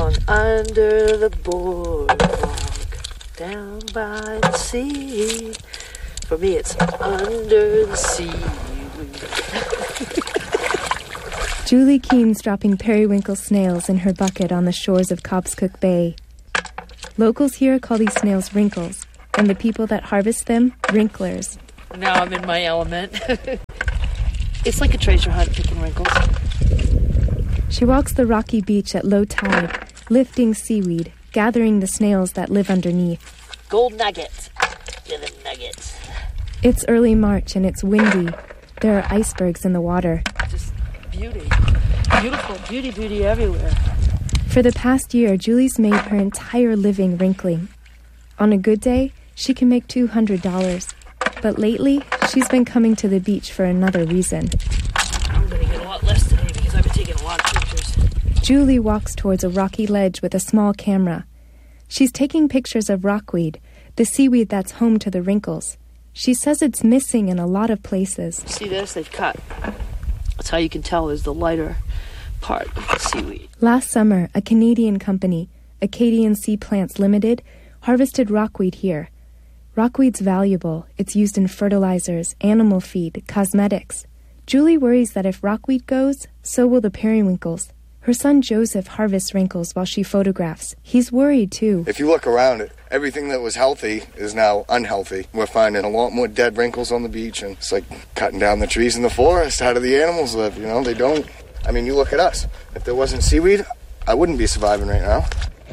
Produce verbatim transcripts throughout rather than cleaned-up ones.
song. Under the boardwalk, down by the sea. For me, it's under the sea. Julie Keene's dropping periwinkle snails in her bucket on the shores of Cobscook Bay. Locals here call these snails wrinkles, and the people that harvest them, wrinklers. Now I'm in my element. It's like a treasure hunt picking wrinkles. She walks the rocky beach at low tide, lifting seaweed, gathering the snails that live underneath. Gold nuggets. Get them nuggets. It's early March and it's windy. There are icebergs in the water. Just beauty. Beautiful, beauty, beauty everywhere. For the past year, Julie's made her entire living wrinkling. On a good day, she can make two hundred dollars. But lately, she's been coming to the beach for another reason. I'm going to get a lot less today because I've been taking a lot of pictures. Julie walks towards a rocky ledge with a small camera. She's taking pictures of rockweed, the seaweed that's home to the wrinkles. She says it's missing in a lot of places. See this? They've cut. That's how you can tell is the lighter part of the seaweed. Last summer, a Canadian company, Acadian Sea Plants Limited, harvested rockweed here. Rockweed's valuable. It's used in fertilizers, animal feed, cosmetics. Julie worries that if rockweed goes, so will the periwinkles. Her son Joseph harvests wrinkles while she photographs. He's worried, too. If you look around it, everything that was healthy is now unhealthy. We're finding a lot more dead wrinkles on the beach, and it's like cutting down the trees in the forest. How do the animals live? You know, they don't. I mean, you look at us. If there wasn't seaweed, I wouldn't be surviving right now.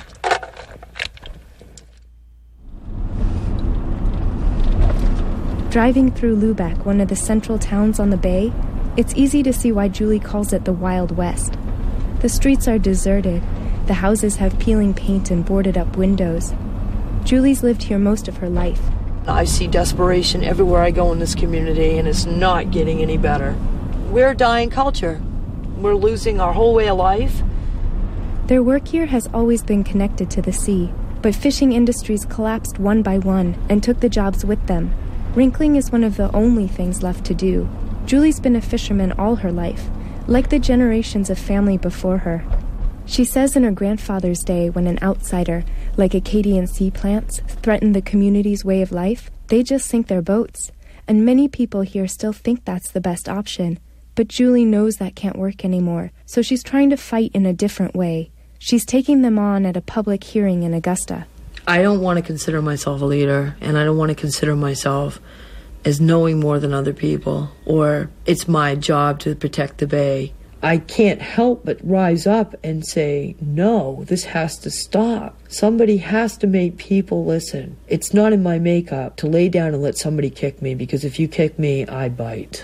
Driving through Lubeck, one of the central towns on the bay, it's easy to see why Julie calls it the Wild West. The streets are deserted. The houses have peeling paint and boarded-up windows. Julie's lived here most of her life. I see desperation everywhere I go in this community, and it's not getting any better. We're a dying culture. We're losing our whole way of life. Their work here has always been connected to the sea, but fishing industries collapsed one by one and took the jobs with them. Wrinkling is one of the only things left to do. Julie's been a fisherman all her life, like the generations of family before her. She says in her grandfather's day, when an outsider, like Acadian Sea Plants, threatened the community's way of life, they just sink their boats. And many people here still think that's the best option. But Julie knows that can't work anymore, so she's trying to fight in a different way. She's taking them on at a public hearing in Augusta. I don't want to consider myself a leader, and I don't want to consider myself as knowing more than other people, or it's my job to protect the bay. I can't help but rise up and say, no, this has to stop. Somebody has to make people listen. It's not in my makeup to lay down and let somebody kick me, because if you kick me, I bite.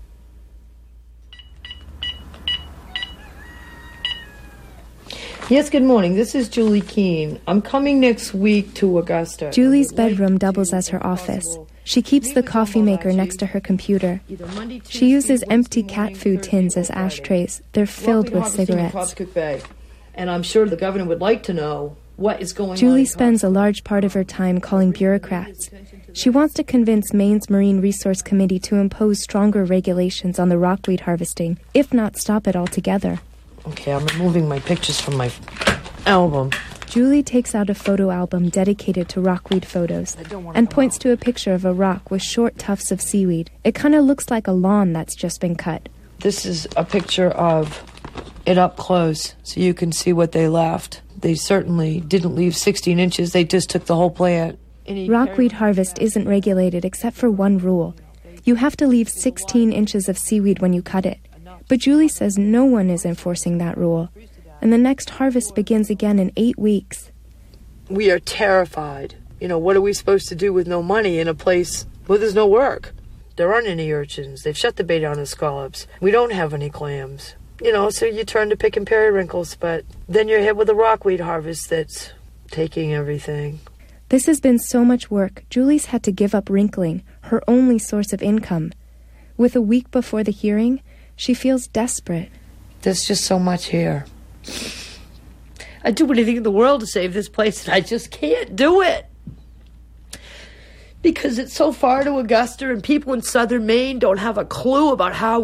Yes, good morning. This is Julie Keene. I'm coming next week to Augusta. Julie's bedroom doubles as her office. She keeps the coffee maker next to her computer. She uses empty cat food tins as ashtrays. They're filled with cigarettes. And I'm sure the governor would like to know what is going on. Julie spends a large part of her time calling bureaucrats. She wants to convince Maine's Marine Resource Committee to impose stronger regulations on the rockweed harvesting, if not stop it altogether. Okay, I'm removing my pictures from my album. Julie takes out a photo album dedicated to rockweed photos and points to a picture of a rock with short tufts of seaweed. It kind of looks like a lawn that's just been cut. This is a picture of it up close, so you can see what they left. They certainly didn't leave sixteen inches. They just took the whole plant. Rockweed harvest isn't regulated except for one rule. You have to leave sixteen inches of seaweed when you cut it. But Julie says no one is enforcing that rule, and the next harvest begins again in eight weeks. We are terrified. You know, what are we supposed to do with no money in a place where there's no work? There aren't any urchins. They've shut the bay down to scallops. We don't have any clams. You know, so you turn to picking periwinkles, but then you're hit with a rockweed harvest that's taking everything. This has been so much work, Julie's had to give up wrinkling, her only source of income. With a week before the hearing, she feels desperate. There's just so much here. I'd do anything in the world to save this place, and I just can't do it. Because it's so far to Augusta, and people in southern Maine don't have a clue about how we live. Sometimes I just want to give up. Tired.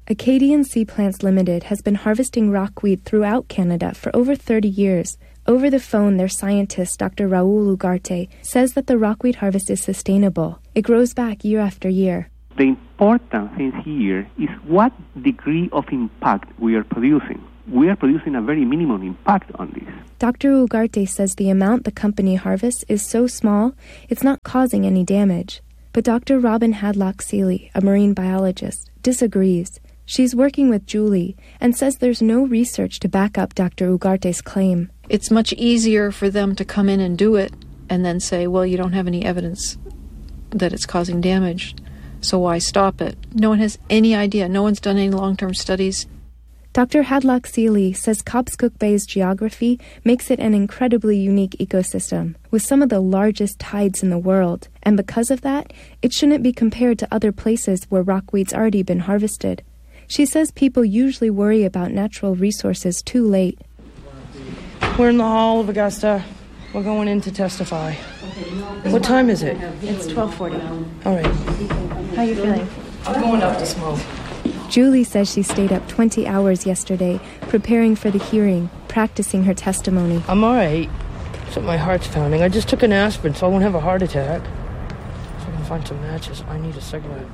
Acadian Sea Plants Limited has been harvesting rockweed throughout Canada for over thirty years. Over the phone, their scientist, Doctor Raul Ugarte, says that the rockweed harvest is sustainable. It grows back year after year. The important thing here is what degree of impact we are producing. We are producing a very minimum impact on this. Doctor Ugarte says the amount the company harvests is so small, it's not causing any damage. But Doctor Robin Hadlock-Seeley, a marine biologist, disagrees. She's working with Julie and says there's no research to back up Doctor Ugarte's claim. It's much easier for them to come in and do it and then say, well, you don't have any evidence that it's causing damage, so why stop it? No one has any idea. No one's done any long-term studies. Doctor Hadlock-Seeley says Cobscook Bay's geography makes it an incredibly unique ecosystem, with some of the largest tides in the world, and because of that, it shouldn't be compared to other places where rockweed's already been harvested. She says people usually worry about natural resources too late. We're in the hall of Augusta. We're going in to testify. What time is it? It's twelve forty. All right. How are you feeling? I'm going up to smoke. Julie says she stayed up twenty hours yesterday, preparing for the hearing, practicing her testimony. I'm all right, except my heart's pounding. I just took an aspirin so I won't have a heart attack. If I can find some matches, I need a cigarette.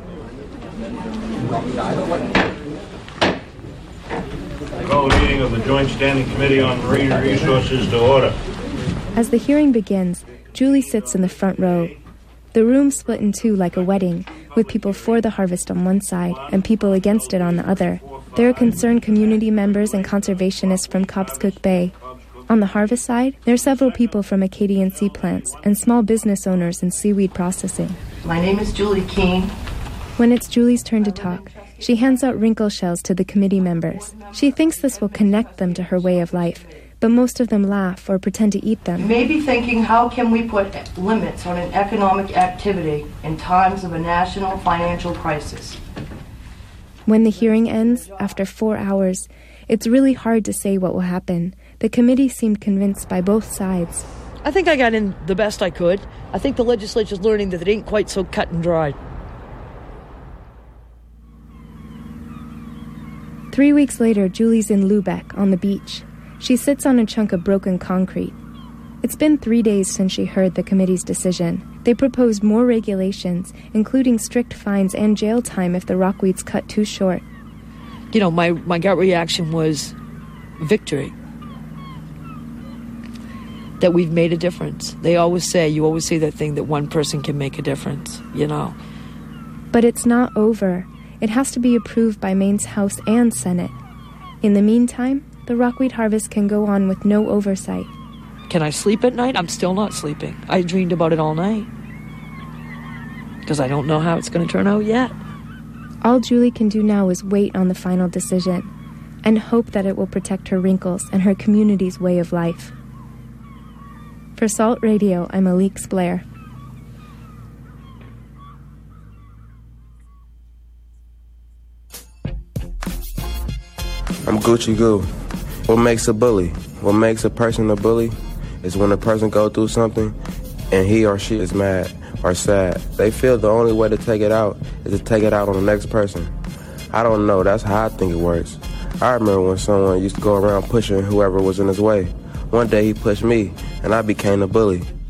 Call the meeting of the Joint Standing Committee on Marine Resources to order. As the hearing begins, Julie sits in the front row. The room's split in two like a wedding, with people for the harvest on one side and people against it on the other. There are concerned community members and conservationists from Cobscook Bay. On the harvest side, there are several people from Acadian Sea Plants and small business owners in seaweed processing. My name is Julie Keene. When it's Julie's turn to talk, she hands out wrinkle shells to the committee members. She thinks this will connect them to her way of life, but most of them laugh or pretend to eat them. You may be thinking, how can we put limits on an economic activity in times of a national financial crisis? When the hearing ends, after four hours, it's really hard to say what will happen. The committee seemed convinced by both sides. I think I got in the best I could. I think the legislature's learning that it ain't quite so cut and dry. Three weeks later, Julie's in Lubec on the beach. She sits on a chunk of broken concrete. It's been three days since she heard the committee's decision. They proposed more regulations, including strict fines and jail time if the rockweed's cut too short. You know, my, my gut reaction was victory. That we've made a difference. They always say, you always say that thing that one person can make a difference, you know. But it's not over. It has to be approved by Maine's House and Senate. In the meantime, the rockweed harvest can go on with no oversight. Can I sleep at night? I'm still not sleeping. I dreamed about it all night. Because I don't know how it's going to turn out yet. All Julie can do now is wait on the final decision and hope that it will protect her wrinkles and her community's way of life. For Salt Radio, I'm Alix Blair. I'm Gucci Goo. What makes a bully? What makes a person a bully is when a person goes through something and he or she is mad or sad. They feel the only way to take it out is to take it out on the next person. I don't know, that's how I think it works. I remember when someone used to go around pushing whoever was in his way. One day he pushed me and I became a bully.